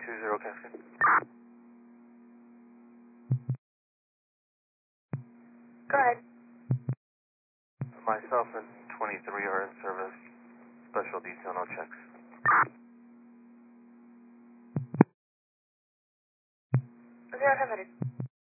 20 Cascade. Go ahead. Myself and 23 are in service. Special detail, no checks. Zero 700.